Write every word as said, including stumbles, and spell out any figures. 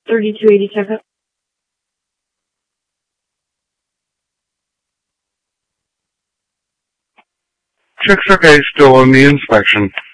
thirty-two eighty-seven. Checks okay still on the inspection.